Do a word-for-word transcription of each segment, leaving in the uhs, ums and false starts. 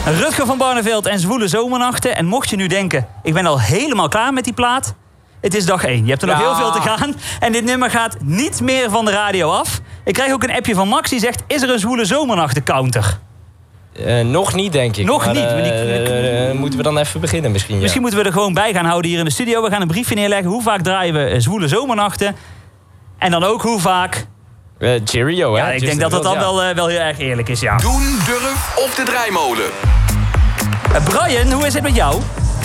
Rutger van Barneveld en Zwoele Zomernachten. En mocht je nu denken, ik ben al helemaal klaar met die plaat. Het is dag één. Je hebt er nog Ja. heel veel te gaan. En dit nummer gaat niet meer van de radio af. Ik krijg ook een appje van Max die zegt, is er een Zwoele Zomernachten counter? Uh, nog niet, denk ik. Nog maar, niet. Uh, die... uh, moeten we dan even beginnen misschien, ja. Misschien moeten we er gewoon bij gaan houden hier in de studio. We gaan een briefje neerleggen. Hoe vaak draaien we Zwoele Zomernachten? En dan ook hoe vaak... Uh, cheerio, hè? Ja, ik denk dat dat dan ja. wel, uh, wel heel erg eerlijk is, ja. Doen, durf op de draaimolen. Uh, Brian, hoe is het met jou?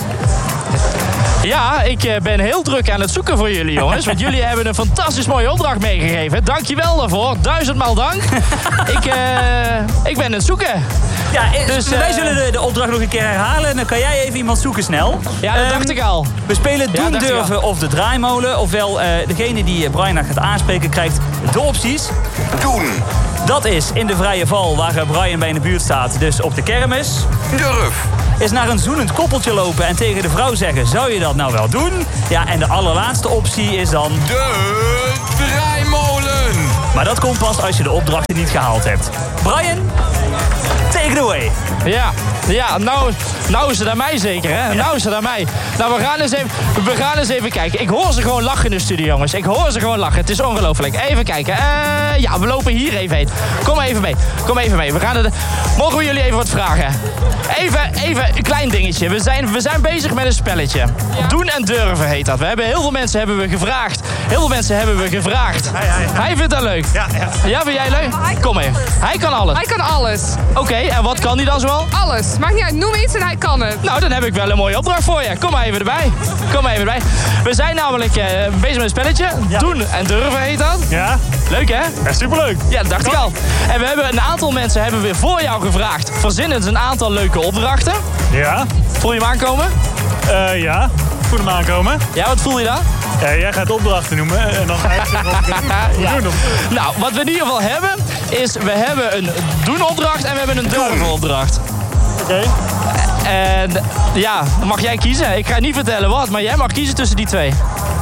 Ja, ik uh, ben heel druk aan het zoeken voor jullie, jongens. Want jullie hebben een fantastisch mooie opdracht meegegeven. Dankjewel daarvoor. Duizendmaal dank. ik, uh, ik ben aan het zoeken. Ja, dus, wij uh, zullen de, de opdracht nog een keer herhalen. En dan kan jij even iemand zoeken snel. Ja, dat um, dacht ik al. We spelen Doen, ja, Durven of de Draaimolen. Ofwel, uh, degene die Brian gaat aanspreken krijgt de opties. Doen. Dat is in de vrije val waar Brian bij in de buurt staat. Dus op de kermis. Durf. Is naar een zoenend koppeltje lopen en tegen de vrouw zeggen, zou je dat nou wel doen? Ja, en de allerlaatste optie is dan... De draaimolen. Maar dat komt pas als je de opdrachten niet gehaald hebt. Brian, take it away. Ja, ja nou, nou is het aan mij zeker, hè? Ja. Nou is het aan mij. Nou, we gaan, eens even, we gaan eens even kijken. Ik hoor ze gewoon lachen in de studio, jongens. Ik hoor ze gewoon lachen. Het is ongelooflijk. Even kijken. Uh, ja, we lopen hier even heen. Kom even mee. Kom even mee. We gaan er... Mogen we jullie even wat vragen? Even, even een klein dingetje. We zijn, we zijn bezig met een spelletje. Ja. Doen en durven heet dat. We hebben heel veel mensen hebben we gevraagd. Heel veel mensen hebben we gevraagd. Hij, hij, hij. hij vindt dat leuk. Ja, ja. Ja, vind jij leuk? Kom mee. Hij kan alles. Hij kan alles. Oké, okay, en wat kan hij dan zoal? Alles. Maakt niet uit. Noem iets en hij kan het. Nou, dan heb ik wel een mooie opdracht voor je. Kom maar even erbij. Kom maar even erbij. We zijn namelijk uh, bezig met een spelletje. Ja. Doen en durven heet dat. Ja. Leuk, hè? Ja, superleuk. Ja, dat dacht ik al. En we hebben een aantal mensen hebben we voor jou gevraagd. Verzinnen ze een aantal leuke opdrachten. Ja. Voel je hem aankomen? Uh, ja, voel hem aankomen. Ja, wat voel je dan? Ja, jij gaat opdrachten noemen en dan ga ik zeggen wat ik ja. doen. Nou, wat we in ieder geval hebben, is we hebben een doen-opdracht en we hebben een durven-opdracht. Oké. Okay. En ja, dan mag jij kiezen. Ik ga niet vertellen wat, maar jij mag kiezen tussen die twee.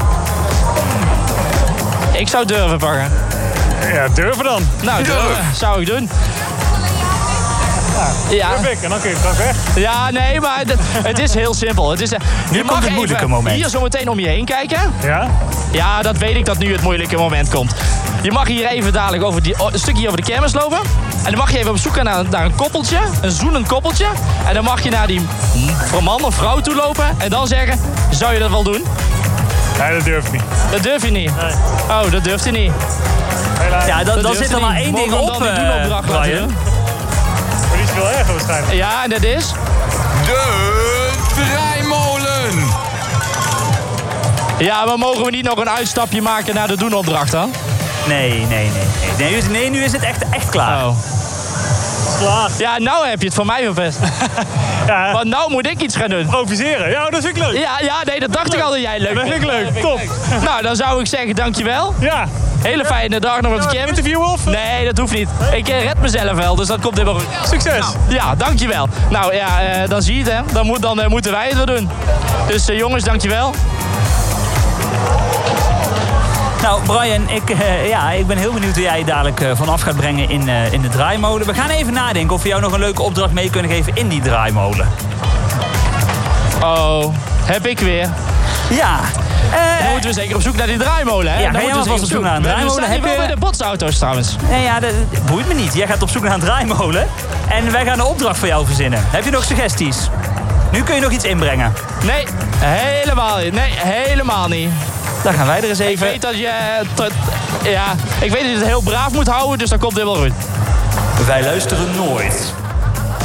Ik zou durven pakken. Ja, durven dan. Nou, durven zou ik doen. Ja, durf ik en dan kun je het weg. Ja, nee, maar het, het is heel simpel. Het is, nu je mag het moeilijke moment. Hier zo meteen om je heen kijken. Ja? Ja, dat weet ik dat nu het moeilijke moment komt. Je mag hier even dadelijk over die, een stukje over de kermis lopen. En dan mag je even op zoek gaan naar, naar een koppeltje. Een zoenend koppeltje. En dan mag je naar die man of vrouw toe lopen. En dan zeggen, zou je dat wel doen? Nee, dat durf ik niet. Dat durf je niet? Nee. Oh, dat durft hij niet. Helaas. Ja, dan, dan zit er maar één ding op, dan die doenopdracht uh, laten doen. Maar die is veel erger waarschijnlijk. Ja, en dat is? De draaimolen. Ja, maar mogen we niet nog een uitstapje maken naar de doenopdracht dan? Nee, nee, nee. Nee, nee, nee nu is het echt, echt klaar. Oh. Klaar. Ja, nou heb je het voor mij verpest. Ja. Want nou moet ik iets gaan doen. Improviseren. Ja, dat vind ik leuk. Ja, ja nee, dat dacht leuk. ik al dat jij leuk Dat vind ik leuk. vind Top. Leuk. Nou, dan zou ik zeggen dankjewel. Ja. Hele fijne dag nog op de kermis. Interview of? Nee, dat hoeft niet. Ik red mezelf wel, dus dat komt helemaal goed. Succes. Nou, ja, dankjewel. Nou ja, uh, dan zie je het, hè. Dan, moet, dan uh, moeten wij het wel doen. Dus uh, jongens, dankjewel. Nou, Brian, ik, uh, ja, ik ben heel benieuwd hoe jij dadelijk uh, vanaf gaat brengen in, uh, in de draaimolen. We gaan even nadenken of we jou nog een leuke opdracht mee kunnen geven in die draaimolen. Oh, heb ik weer. Ja. Uh, dan moeten we zeker op zoek naar die draaimolen, hè? Ja, dan ga jij moeten we op zoek naar een draaimolen. We zijn wel bij de botsauto's trouwens. Nee, ja, dat boeit me niet. Jij gaat op zoek naar een draaimolen. En wij gaan een opdracht voor jou verzinnen. Heb je nog suggesties? Nu kun je nog iets inbrengen. Nee, helemaal niet. Nee, helemaal niet. Dan gaan wij er eens even... Ik weet dat je... Tot, ja, ik weet dat je het heel braaf moet houden, dus dat komt helemaal goed. Wij luisteren nooit.